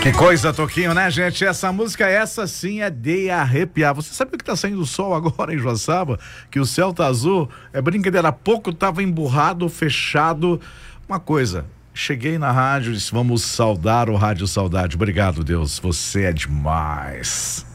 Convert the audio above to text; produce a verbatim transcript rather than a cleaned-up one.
Que coisa, Toquinho, né, gente? Essa música, essa sim é de arrepiar. Você sabe que tá saindo sol agora em Joaçaba? Que o céu tá azul? É brincadeira, há pouco tava emburrado, fechado. Uma coisa, cheguei na rádio e disse, vamos saudar o Rádio Saudade. Obrigado, Deus, você é demais.